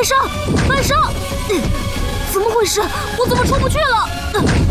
翻上！怎么回事？我怎么出不去了？